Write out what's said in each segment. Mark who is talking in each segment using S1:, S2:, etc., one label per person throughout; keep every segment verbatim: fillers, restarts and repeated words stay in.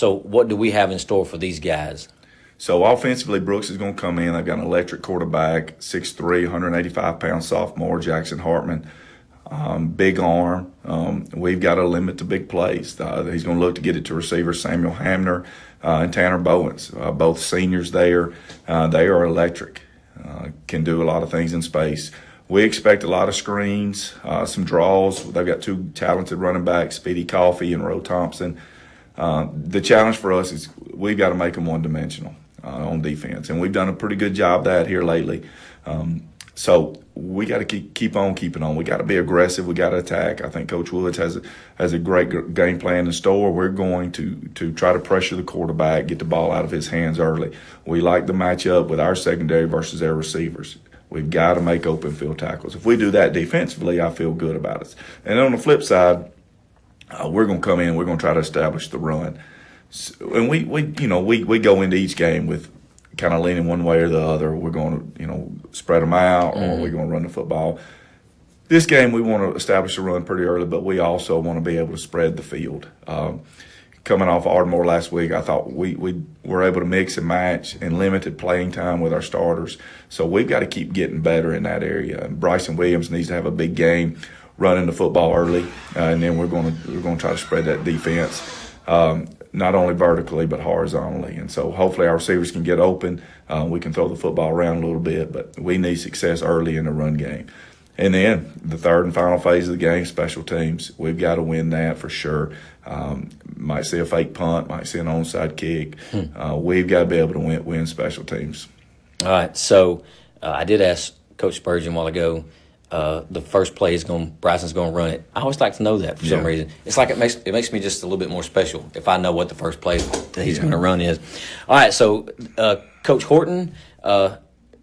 S1: So what do we have in store for these guys?
S2: So offensively, Brooks is going to come in. They've got an electric quarterback, six three, one hundred eighty-five pound sophomore, Jackson Hartman. Um, big arm. Um, we've got to limit the big plays. Uh, he's going to look to get it to receivers Samuel Hamner uh, and Tanner Bowens, uh, both seniors there. Uh, they are electric, uh, can do a lot of things in space. We expect a lot of screens, uh, some draws. They've got two talented running backs, Speedy Coffee and Roe Thompson. Uh, the challenge for us is we've got to make them one-dimensional uh, on defense, and we've done a pretty good job of that here lately. Um, So we got to keep keep on keeping on. We got to be aggressive. We got to attack. I think Coach Woods has a, has a great game plan in store. We're going to to try to pressure the quarterback, get the ball out of his hands early. We like the matchup with our secondary versus their receivers. We've got to make open field tackles. If we do that defensively, I feel good about us. And on the flip side, uh, we're going to come in. We're going to try to establish the run. So, and we we you know we we go into each game with kind of leaning one way or the other. We're going to, you know, spread them out, or
S1: mm-hmm.
S2: we're going to run the football. This game, we want to establish a run pretty early, but we also want to be able to spread the field. Um, coming off Ardmore last week, I thought we, we were able to mix and match and limited playing time with our starters. So we've got to keep getting better in that area. And Bryson Williams needs to have a big game running the football early, uh, and then we're going to we're going to try to spread that defense. Um, not only vertically but horizontally. And so hopefully our receivers can get open. Uh, we can throw the football around a little bit, but we need success early in the run game. And then the third and final phase of the game, special teams. We've got to win that for sure. Um, might see a fake punt, might see an onside kick. Hmm. Uh, we've got to be able to win, win special teams.
S1: All right, so uh, I did ask Coach Spurgeon a while ago, Uh, the first play is going. Bryson's going to run it. I always like to know that for
S2: yeah.
S1: some reason. It's like it makes it makes me just a little bit more special if I know what the first play that he's yeah. going to run is. All right, so uh, Coach Horton. Uh,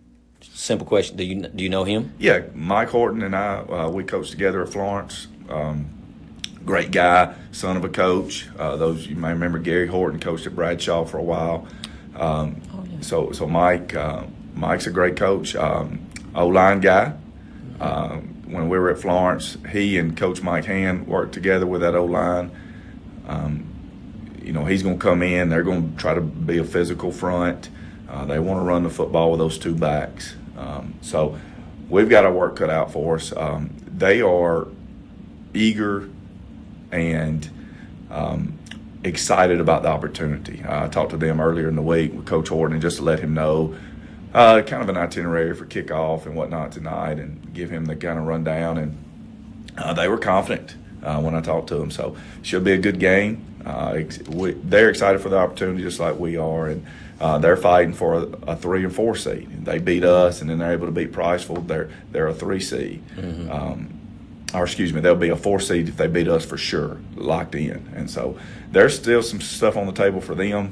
S1: simple question: Do you do you know him?
S2: Yeah, Mike Horton and I uh, we coached together at Florence. Um, great guy, son of a coach. Uh, those you may remember Gary Horton coached at Bradshaw for a while. Um, oh, yeah. So so Mike uh, Mike's a great coach. Um, O-line guy. Um, when we were at Florence, he and Coach Mike Hand worked together with that O-line. Um, you know, he's going to come in. They're going to try to be a physical front. Uh, they want to run the football with those two backs. Um, so we've got our work cut out for us. Um, they are eager and um, excited about the opportunity. Uh, I talked to them earlier in the week with Coach Horton just to let him know Uh, kind of an itinerary for kickoff and whatnot tonight, and give him the kind of rundown. And uh, they were confident uh, when I talked to them, so should be a good game. Uh, we, they're excited for the opportunity, just like we are, and uh, they're fighting for a, a three and four seed. They beat us, and then they're able to beat Priceville. They're they're a three seed, mm-hmm. um, or excuse me, they'll be a four seed if they beat us for sure, locked in. And so there's still some stuff on the table for them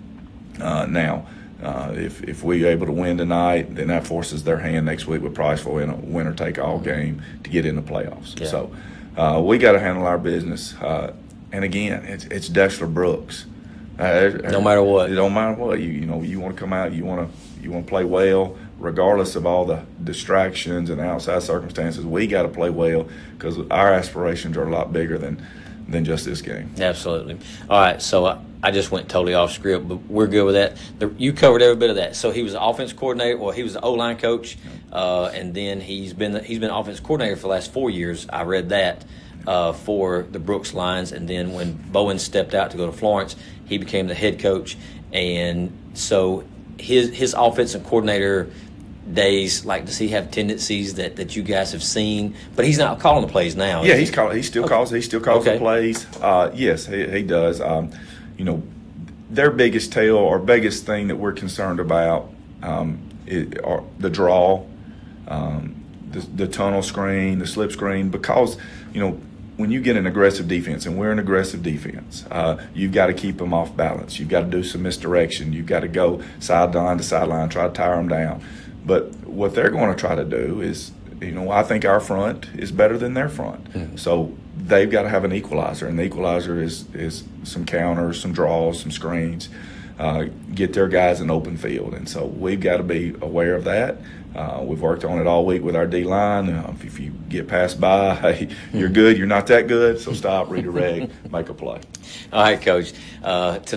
S2: uh, now. Uh, if if we're able to win tonight, then that forces their hand next week with Priceville in a winner-take-all game to get in the playoffs. Yeah. So uh, we got to handle our business. Uh, and again, it's it's Dexter Brooks. Uh,
S1: no matter what,
S2: it don't matter what you you know you want to come out, you want to you want to play well, regardless of all the distractions and outside circumstances. We got to play well because our aspirations are a lot bigger than than just this game.
S1: Absolutely. All right, so I, I just went totally off script, but we're good with that. The, you covered every bit of that. So he was an offense coordinator, well, he was an O-line coach, uh, and then he's been he's been offense coordinator for the last four years. I read that uh, for the Brooks Lions, and then when Bowen stepped out to go to Florence, he became the head coach. And so his his offensive coordinator days, like, does he have tendencies that, that you guys have seen? But he's not calling the plays now.
S2: Yeah, he's calling. He still
S1: okay.
S2: calls. He still calls
S1: okay.
S2: the plays. Uh, yes, he, he does. Um, you know, their biggest tell or biggest thing that we're concerned about um, is, are the draw, um, the, the tunnel screen, the slip screen, because you know when you get an aggressive defense, and we're an aggressive defense, uh, you've got to keep them off balance. You've got to do some misdirection. You've got to go sideline to sideline, try to tire them down. But what they're going to try to do is, you know, I think our front is better than their front. Mm-hmm. So they've got to have an equalizer, and the equalizer is is some counters, some draws, some screens, uh, get their guys in open field. And so we've got to be aware of that. Uh, we've worked on it all week with our D-line. Uh, if, if you get passed by, hey, you're good, you're not that good, so stop, redirect, make a play.
S1: All right, Coach. Uh,